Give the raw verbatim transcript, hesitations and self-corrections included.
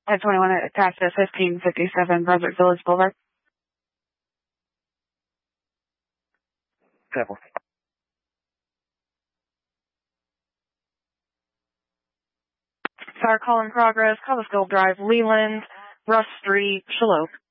At twenty-one attached to fifteen fifty-seven Brunswick Village Boulevard. Careful. Fire call in progress, Cobblesville Drive, Leland, Russ Street, Shallow.